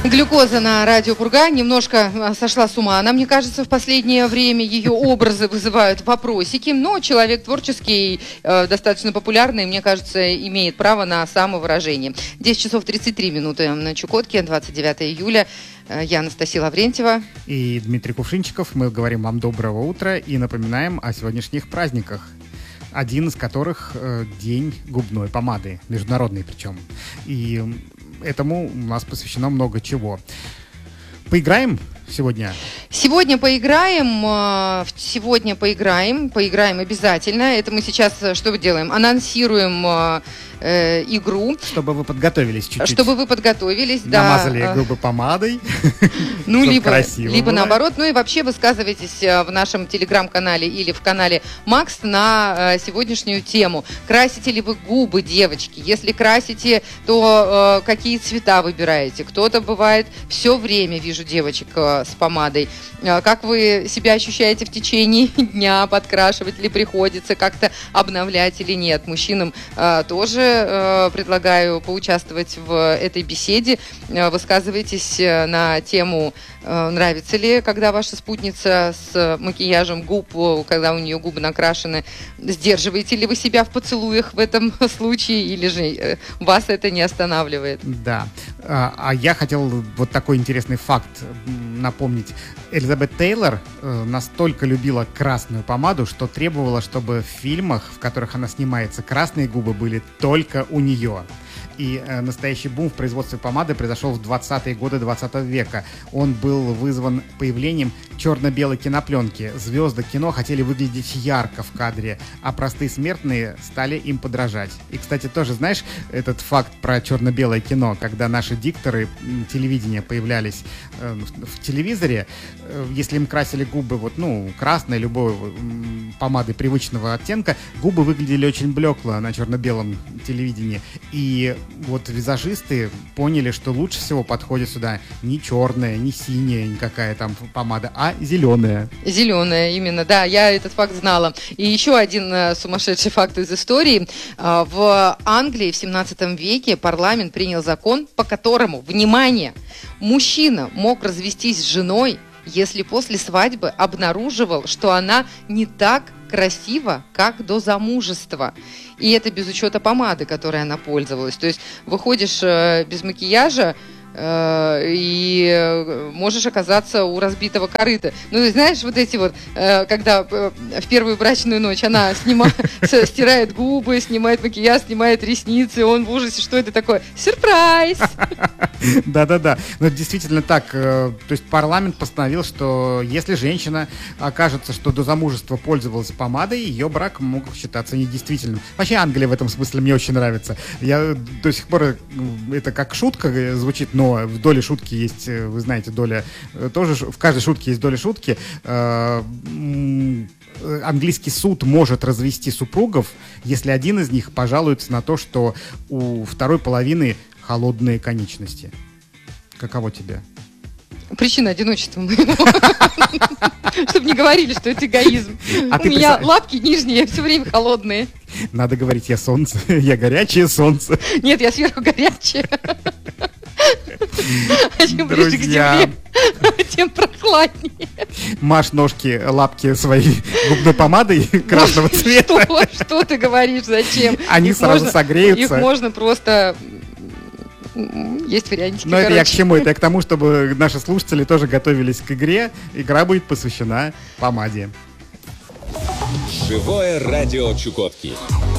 Глюкоза на радио Пурга немножко сошла с ума. Она, мне кажется, в последнее время ее образы вызывают вопросики, но человек творческий, достаточно популярный, мне кажется, имеет право на самовыражение. 10 часов 33 минуты на Чукотке, 29 июля. Я Анастасия Лаврентьева. И Дмитрий Кувшинчиков. Мы говорим вам доброго утра и напоминаем о сегодняшних праздниках. Один из которых День губной помады, международный причем. И этому у нас посвящено много чего. Поиграем сегодня? Сегодня поиграем обязательно. Это мы сейчас что делаем? Анонсируем игру. Чтобы вы подготовились чуть-чуть. Чтобы вы подготовились, да. Намазали губы помадой. Ну, либо наоборот. Ну и вообще высказывайтесь в нашем телеграм-канале или в канале Макс на сегодняшнюю тему. Красите ли вы губы, девочки? Если красите, то какие цвета выбираете? Кто-то бывает все время, вижу девочек с помадой. Как вы себя ощущаете в течение дня? Подкрашивать ли приходится? Как-то обновлять или нет? Мужчинам тоже предлагаю поучаствовать в этой беседе. Высказывайтесь на тему, нравится ли, когда ваша спутница с макияжем губ, когда у нее губы накрашены. Сдерживаете ли вы себя в поцелуях в этом случае, или же вас это не останавливает? Да. А я хотел вот такой интересный факт напомнить. Элизабет Тейлор настолько любила красную помаду, что требовала, чтобы в фильмах, в которых она снимается, красные губы были только у нее. И настоящий бум в производстве помады произошел в 20-е годы 20 века. Он был вызван появлением черно-белой кинопленки. Звезды кино хотели выглядеть ярко в кадре, а простые смертные стали им подражать. И, кстати, тоже знаешь этот факт про черно-белое кино, когда наши дикторы телевидения появлялись в телевизоре, если им красили губы красной, любой помадой привычного оттенка, губы выглядели очень блекло на черно-белом телевидении. И вот визажисты поняли, что лучше всего подходит сюда не черная, не синяя никакая там помада, а зеленая. Зеленая, именно, да, я этот факт знала. И еще один сумасшедший факт из истории. В Англии в 17 веке парламент принял закон, по которому, внимание, мужчина мог развестись с женой, если после свадьбы обнаруживал, что она не так красива, как до замужества. И это без учета помады, которой она пользовалась. То есть выходишь без макияжа и можешь оказаться у разбитого корыта. Ну, знаешь, вот эти вот, когда в первую брачную ночь она стирает губы, снимает макияж, снимает ресницы, он в ужасе, что это такое? Сюрприз! Да-да-да. Но это действительно так. То есть парламент постановил, что если женщина окажется, что до замужества пользовалась помадой, ее брак мог считаться недействительным. Вообще Англия в этом смысле мне очень нравится. Я до сих пор, это как шутка звучит, но в доле шутки есть, вы знаете, доля тоже, в каждой шутке есть доля шутки. Английский суд может развести супругов, если один из них пожалуется на то, что у второй половины холодные конечности. Каково тебе? Причина одиночества моего. Чтобы не говорили, что это эгоизм. У меня лапки нижние все время холодные. Надо говорить, я солнце, я горячее солнце. Нет, я сверху горячее. А чем ближе к земле, тем прохладнее. Машь ножки, лапки своей губной помадой красного цвета. Что ты говоришь, зачем? Они сразу согреются. Их можно просто... Есть вариантики. Но это я к чему? Это я к тому, чтобы наши слушатели тоже готовились к игре. Игра будет посвящена помаде. Живое радио Чукотки.